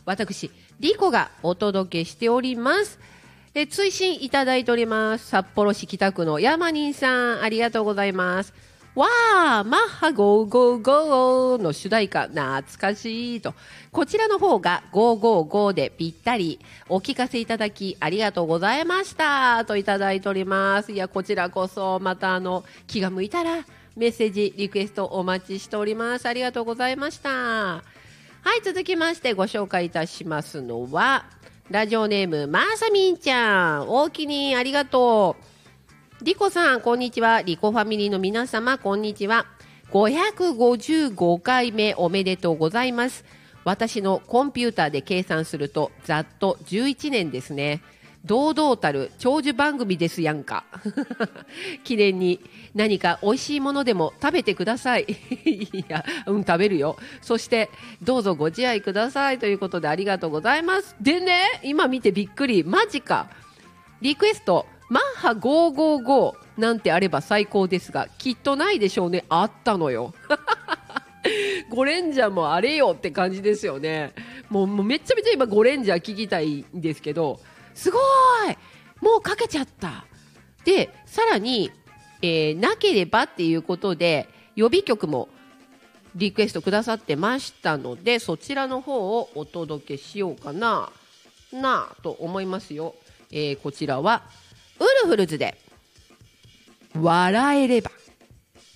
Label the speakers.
Speaker 1: 私リコがお届けしております。追伸いただいております。札幌市北区のヤマニンさん、ありがとうございます。わーマッハゴーゴーゴーの主題歌懐かしいと、こちらの方が555でぴったりお聞かせいただきありがとうございましたといただいております。いやこちらこそまた気が向いたらメッセージリクエストお待ちしております。ありがとうございました。はい、続きましてご紹介いたしますのはラジオネームまさみんちゃん、大きにありがとう。リコさんこんにちは。リコファミリーの皆様こんにちは。555回目おめでとうございます。私のコンピューターで計算するとざっと11年ですね。堂々たる長寿番組ですやんか。記念に何か美味しいものでも食べてください。いや、食べるよ。そしてどうぞご自愛くださいということでありがとうございます。でね、今見てびっくり。マジか。リクエストマッハ555なんてあれば最高ですが、きっとないでしょうね。あったのよ。ゴレンジャーもあれよって感じですよね。もうめちゃめちゃ今ゴレンジャー聞きたいんですけど、すごいもうかけちゃった。でさらに、なければっていうことで予備曲もリクエストくださってましたので、そちらの方をお届けしようかなと思いますよ。こちらはウルフルズで笑えれば。